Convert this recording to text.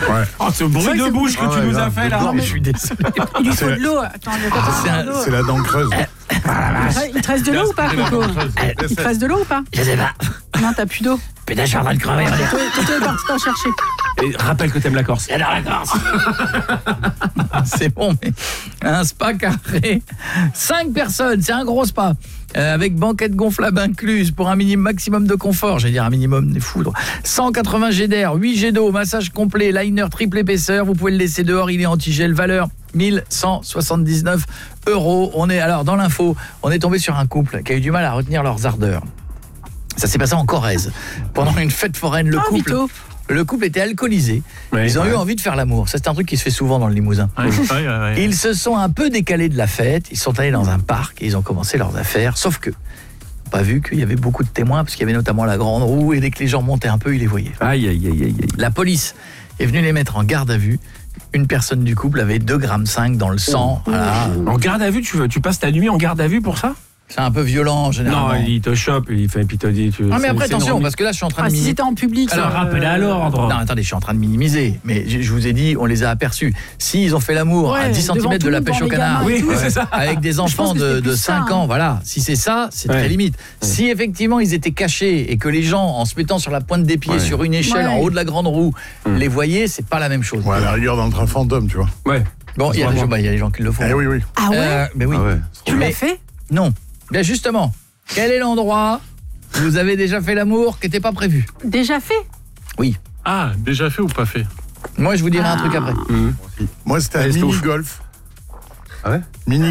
Ouais. Oh, ce bruit de bouche que tu nous as fait là. Non, mais je suis désolé. Il lui faut de l'eau. Attends, il y a pas C'est la dent creuse. Il te reste de l'eau ou pas, Coco? Il te reste de l'eau ou pas? Je sais pas. Non, t'as plus d'eau. Putain, je suis en train de crever. Toto est parti t'en chercher. Et rappelle que t'aimes la Corse. J'adore la Corse. C'est bon, mais un spa carré. 5 personnes, c'est un gros spa. Avec banquette gonflable incluse pour un maximum de confort, j'allais dire un minimum des foudres. 180 jets d'air, 8 jets d'eau, massage complet, liner triple épaisseur, vous pouvez le laisser dehors, il est anti-gel, valeur 1179 €. On est alors dans l'info, on est tombé sur un couple qui a eu du mal à retenir leurs ardeurs. Ça s'est passé en Corrèze. Pendant une fête foraine, le couple était alcoolisé. Ouais, ils ont eu envie de faire l'amour. Ça, c'est un truc qui se fait souvent dans le Limousin. Ouais. Ils se sont un peu décalés de la fête. Ils sont allés dans un parc et ils ont commencé leurs affaires. Sauf que, pas vu qu'il y avait beaucoup de témoins, parce qu'il y avait notamment la grande roue, et dès que les gens montaient un peu, ils les voyaient. Aïe. La police est venue les mettre en garde à vue. Une personne du couple avait 2,5 g dans le sang. Voilà. En garde à vue, tu passes ta nuit en garde à vue pour ça? C'est un peu violent, généralement. Non, il te chope, il fait, puis te dit... Non, mais après, attention, parce que là, je suis en train de... Si c'était en public... Alors, rappelez à l'ordre. Non, attendez, je suis en train de minimiser. Mais je vous ai dit, on les a aperçus. S'ils ont fait l'amour à 10 cm de la pêche au canard, c'est ça. avec des enfants de 5 ans, voilà. Si c'est ça, c'est très limite. Si effectivement, ils étaient cachés et que les gens, en se mettant sur la pointe des pieds, sur une échelle, en haut de la grande roue, les voyaient, c'est pas la même chose. Ouais, à la rigueur dans le train fantôme, tu vois. Ouais. Bon, il y a des gens qui le font. Oui. Ah ouais? Mais oui. Tu l'as fait? Non. Bien justement, quel est l'endroit où vous avez déjà fait l'amour qui n'était pas prévu? Déjà fait? Oui. Ah, déjà fait ou pas fait? Moi, je vous dirai un truc après. Moi, c'était un mini-golf. Ah ouais? Mini